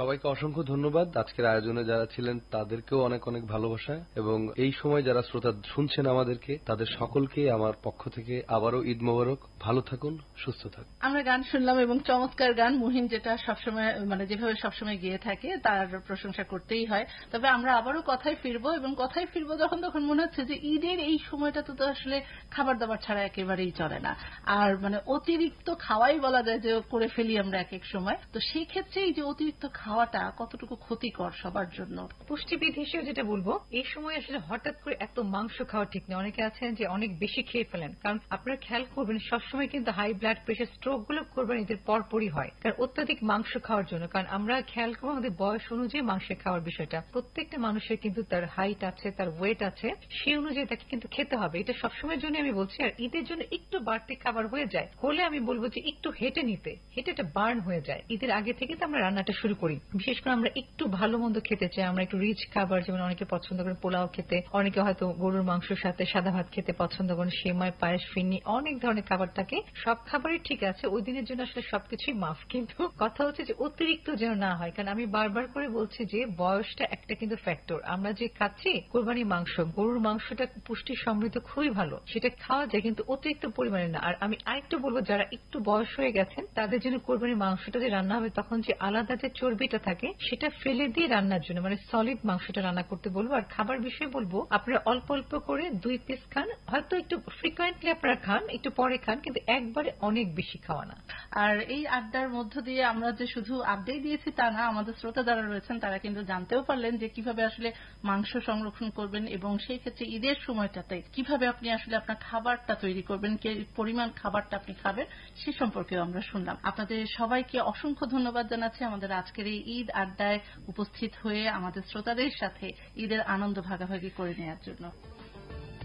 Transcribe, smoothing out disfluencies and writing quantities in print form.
সবাইকে অসংখ্য ধন্যবাদ। আজকের আয়োজনে যারা ছিলেন তাদেরকেও অনেক অনেক ভালোবাসা, এবং এই সময় যারা শ্রোতা শুনছেন আমাদেরকে, তাদের সকলকে আমার পক্ষ থেকে আবারও ঈদ মোবারক। ভালো থাকুন, সুস্থ থাকুন। আমরা গান শুনলাম এবং চমৎকার গান। মুহিন যেটা সবসময় যেভাবে সবসময় গেয়ে থাকে তার প্রশংসা করতেই হয়। তবে আমরা আবারও কথায় ফিরবো, এবং কথায় ফিরবো তখন মনে হচ্ছে যে ঈদের এই সময়টা তো আসলে খাবার দাবার ছাড়া একেবারেই চলে না। আর অতিরিক্ত খাওয়াই বলা যায় যে করে ফেলি আমরা এক এক সময়। তো সেই ক্ষেত্রে এই যে অতিরিক্ত খাওয়াটা কতটুকু ক্ষতিকর সবার জন্য? পুষ্টিবিদ হিসেবে যেটা বলবো, এই সময় আসলে হঠাৎ করে এত মাংস খাওয়া ঠিক নেই। অনেকে আছেন যে অনেক বেশি খেয়ে ফেলেন, কারণ আপনারা খেয়াল করবেন সবসময় কিন্তু হাই ব্লাড প্রেশার, স্ট্রোক গুলো করবেন এদের পরপরই হয়, কারণ অত্যাধিক মাংস খাওয়ার জন্য। কারণ আমরা খেয়াল করবো আমাদের বয়স অনুযায়ী মাংস খাওয়ার বিষয়টা, প্রত্যেকটা মানুষের কিন্তু তার হাইট আছে, তার ওয়েট আছে, সেই অনুযায়ী তাকে কিন্তু খেতে হবে। এটা সবসময়ের জন্য আমি বলছি। আর ঈদের জন্য একটু বাড়তি খাবার হয়ে যায় হলে আমি বলবো যে একটু হেঁটে নিতে, হেঁটে এটা বার্ন হয়ে যায়। ঈদের আগে থেকে তো আমরা রান্নাটা শুরু করি। বিশেষ করে আমরা একটু ভালো মন্দ খেতে চাই, আমরা একটু রিচ খাবার, যেমন অনেকে পছন্দ করেন পোলাও খেতে, অনেকে হয়তো গরুর মাংসের সাথে সাদা ভাত খেতে পছন্দ করেন, সেমাই, পায়েস, ফিরনি, অনেক ধরনের খাবার থাকে। সব খাবারই ঠিক আছে, ওই দিনের জন্য আসলে সবকিছুই মাফ, কিন্তু কথা হচ্ছে যে অতিরিক্ত যেন না হয়। কারণ আমি বারবার করে বলছি যে বয়সটা একটা কিন্তু ফ্যাক্টর। আমরা যে খাচ্ছি কোরবানি মাংস, গরুর মাংসটা পুষ্টি সমৃদ্ধ, খুবই ভালো, সেটা খাওয়া যায়, কিন্তু অতিরিক্ত পরিমাণে না। আর আমি আরেকটু বলবো, যারা একটু বয়স হয়ে গেছেন তাদের জন্য কোরবানি মাংসটা যে রান্না হবে তখন যে আলাদা যে চর্বিটা থাকে সেটা ফেলে দিয়ে রান্নার জন্য সলিড মাংসটা রান্না করতে বলবো। আর খাবার বিষয়ে বলবো, আপনারা অল্প অল্প করে 2 পিস খান, হয়তো একটু ফ্রিকোয়েন্টলি আপনারা খান, একটু পরে খান, কিন্তু একবারে অনেক বেশি খাওয়া না। আর এই আড্ডার মধ্য দিয়ে আমরা যে শুধু আড্ডাই দিয়েছি তা না, আমাদের শ্রোতা যারা রয়েছেন তারা কিন্তু জানতেও পারলেন যে কিভাবে আসলে মাংস সংরক্ষণ করবেন, এবং সেই ক্ষেত্রে ঈদের সময়টাতে কিভাবে আপনি আসলে আপনার খাবারটা তৈরি করবেন, কি পরিমাণ খাবারটা আপনি খাবেন সে সম্পর্কেও আমরা শুনলাম। আপনাদের সবাইকে অসংখ্য ধন্যবাদ জানাচ্ছি আমাদের আজকের এই ঈদ আড্ডায় উপস্থিত হয়ে আমাদের শ্রোতাদের সাথে ঈদের আনন্দ ভাগাভাগি করে নেওয়ার জন্য।